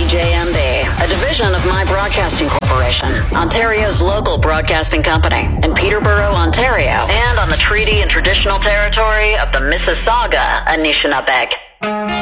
CJMB, a division of My Broadcasting Corporation, Ontario's local broadcasting company, in Peterborough, Ontario, and on the treaty and traditional territory of the Mississauga Anishinaabe.